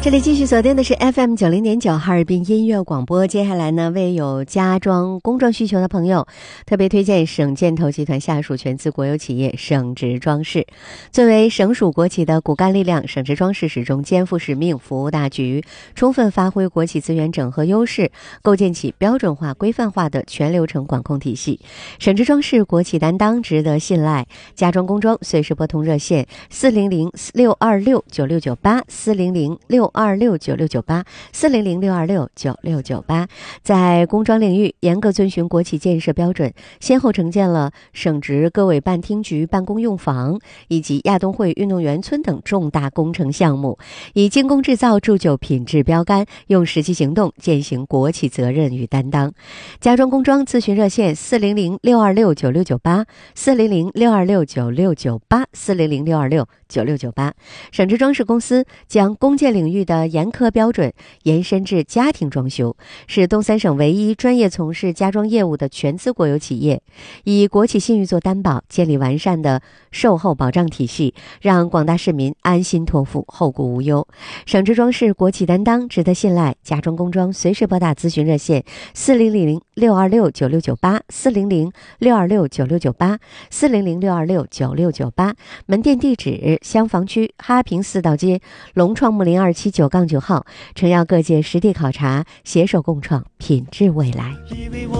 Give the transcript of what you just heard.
这里继续锁定的是 FM90.9 哈尔滨音乐广播。接下来呢，为有家装工装需求的朋友，特别推荐省建投集团下属全资国有企业省直装饰。作为省属国企的骨干力量，省直装饰始终肩负使命，服务大局，充分发挥国企资源整合优势，构建起标准化、规范化的全流程管控体系。省直装饰国企担当，值得信赖。家装工装随时拨通热线400-626-9698，400-626-9698，400-626-9698。在工装领域，严格遵循国企建设标准，先后承建了省直各委办厅局办公用房以及亚冬汇运动员村等重大工程项目，以精工制造铸就品质标杆，用实际行动践行国企责任与担当。家装工装咨询热线400-626-9698，400-626-9698，400-626-9698。省直装饰公司将工建领域的严苛标准延伸至家庭装修，是东三省唯一专业从事家装业务的全资国有企业，以国企信誉做担保，建立完善的售后保障体系，让广大市民安心托付，后顾无忧。省直装饰国企担当，值得信赖。家装工装随时拨打咨询热线400-626-9698，400-626-9698，400-626-9698。门店地址：襄房区哈平四道街龙创木林279-9号，诚邀各界实地考察，携手共创品质未来。